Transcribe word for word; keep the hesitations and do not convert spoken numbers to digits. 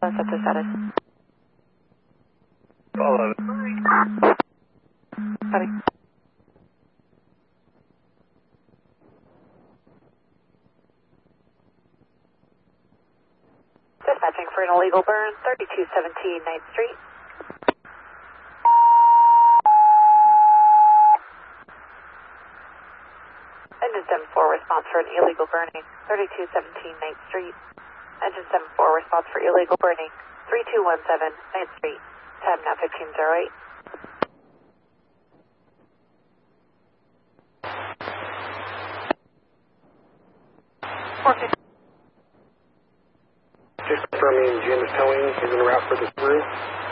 What's up to status? All of it. Copy. Dispatching for an illegal burn, thirty-two seventeen ninth Street. Engine seven four response for an illegal burning, thirty-two seventeen ninth Street. Engine seven four response for illegal burning, three two one seven ninth Street. Time now fifteen oh eight. Just confirming Jim is towing, is en route for the through.